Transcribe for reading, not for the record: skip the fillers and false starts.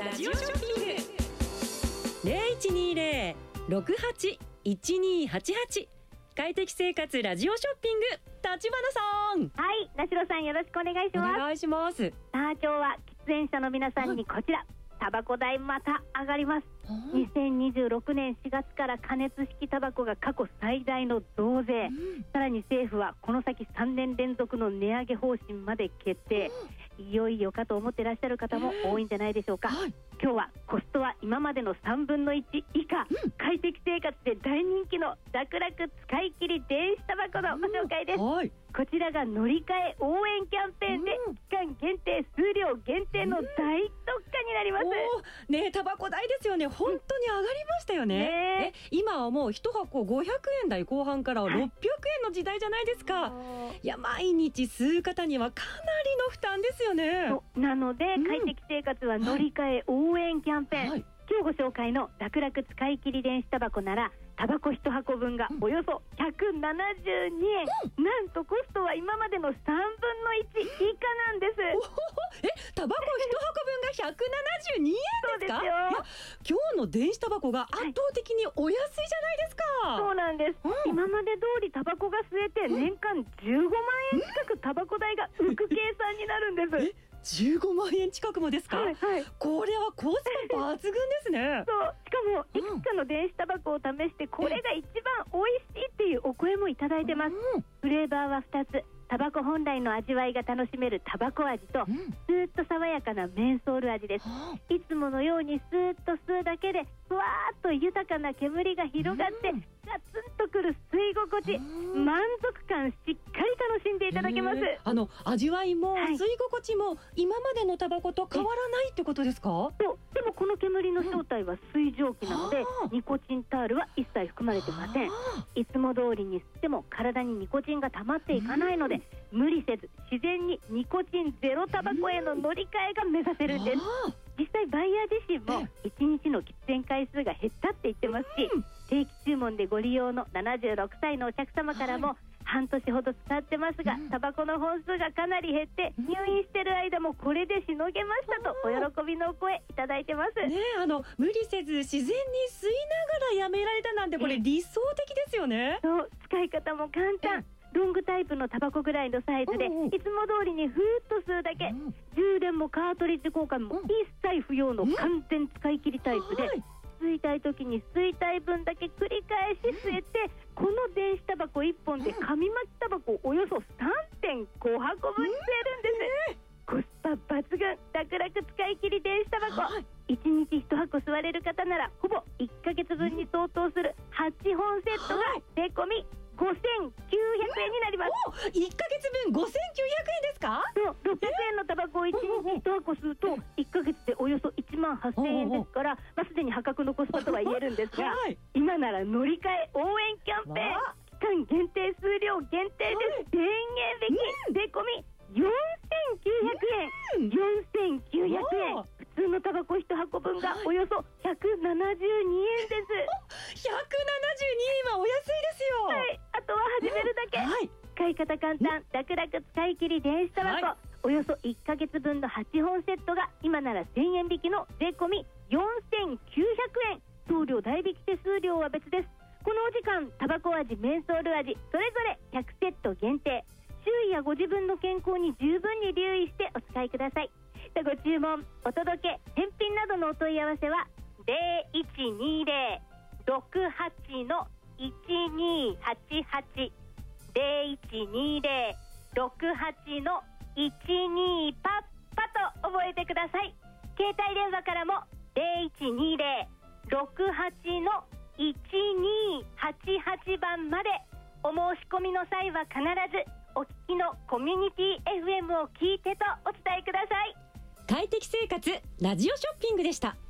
ラジオショッピング 0120-68-1288 快適生活ラジオショッピング、立花さん。 はい、なしろさんよろしくお願いします。 お願いします。 さあ今日は喫煙者の皆さんにこちら、タバコ代また上がります。2026年4月から加熱式タバコが過去最大の増税、さらに政府はこの先3年連続の値上げ方針まで決定、いよいよかと思ってらっしゃる方も多いんじゃないでしょうか。今日はコストは今までの3分の1以下、快適生活で大人気の楽々使い切り電子タバコのご紹介です。こちらが乗り換え応援キャンペーンで期間限定、数量限定の大特価になります。 ねえ、タバコ代ですよね、本当に上がりましたよね。今はもう1箱500円台後半から600円の時代じゃないですか。いや、毎日吸う方にはかなりの負担ですよね。 なので、快適生活は乗り換え応援キャンペーン、今日ご紹介の楽々使い切り電子タバコならタバコ1箱分がおよそ172円、なんとコストは今までの3分の1以下なんです。 タバコ1箱分が172円ですか？ そうですよ。 今日の電子タバコが圧倒的にお安いじゃないですか。 そうなんです、今まで通りタバコが吸えて年間15万円近くタバコ代が浮く計算になるんです。 15万円近くもですか？これはコスパ抜群ですね。 そう、しかもいくつかの電子タバコを試してこれが一番美味しいっていうお声もいただいてます。フレーバーは2つ、タバコ本来の味わいが楽しめるタバコ味と、スーッと爽やかなメンソール味です。いつものようにスーッと吸うだけでふわーっと豊かな煙が広がってガツンとくる吸い心地、満足感しっかり楽しんでいただけます。 味わいも吸い心地も今までのタバコと変わらないってことですか？ でもこの煙の正体は水蒸気なので、ニコチンタールは一切含まれてません。いつも通りに吸っても体にニコチンが溜まっていかないので、無理せず自然にニコチンゼロタバコへの乗り換えが目指せるんです。実際バイヤー自身も1日の喫煙回数が減ったって言ってますし、定期注文でご利用の76歳のお客様からも、半年ほど使ってますがタバコの本数がかなり減って入院してる間もこれでしのげましたとお喜びのお声いただいてます。 無理せず自然に吸いながらやめられたなんて、これ理想的ですよね。 そう、使い方も簡単。ロングタイプのタバコぐらいのサイズで、いつも通りにふーっと吸うだけ、充電もカートリッジ交換も一切不要の完全使い切りタイプで、吸いたい時に吸いたい分だけ繰り返し吸えて、この電子タバコ1本で紙巻きタバコおよそ 3.5 箱分吸えるんです。コスパ抜群、楽々使い切り電子タバコ、1日1箱吸われる方ならほぼ1ヶ月分に相当する8本セットが税込み5900円になります。 1ヶ月分5900円ですか？ そう、600円のタバコを1日1箱吸うと1ヶ月でおよそ1万8000円ですから、すでに破格のコスパとは言えるんですが、今なら乗り換え応援キャンペーン、期間限定、数量限定で1000円引き、税込み4900円。4900円。普通のタバコ1箱分がおよそ172円です。172 円はお安いですよ。 あとは始めるだけ。使い方簡単、楽々使い切り電子タバコ、およそ1ヶ月分の8本セットが今なら1000円引きの税込み4900円。送料代引き手数料は別です。このお時間、タバコ味、メンソール味それぞれ100セット限定。周囲やご自分の健康に十分に留意してお使いください。ご注文、お届け、返品などのお問い合わせは 0120-68-1288 0120-68-12パッパと覚えてください。携帯電話からも 0120-68-1288 番まで。お申し込みの際は必ずお聞きのコミュニティ FM を聞いてとお伝えください。 快適生活ラジオショッピングでした。